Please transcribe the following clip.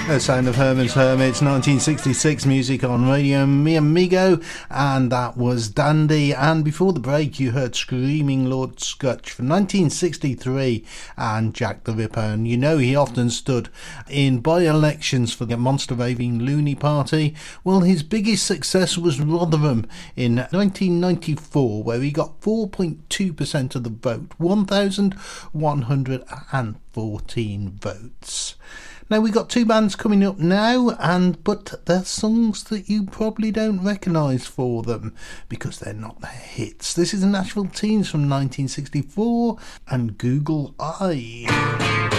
The sound of Herman's Hermits, 1966 music on Radio Mi Amigo, and that was Dandy. And before the break you heard Screaming Lord Scutch from 1963 and Jack the Ripper, and you know he often stood in by-elections for the Monster Raving Loony Party. Well, his biggest success was Rotherham in 1994, where he got 4.2% of the vote, 1,114 votes. Now, we've got two bands coming up now, but they're songs that you probably don't recognise for them because they're not their hits. This is the Nashville Teens from 1964 and Google Eye.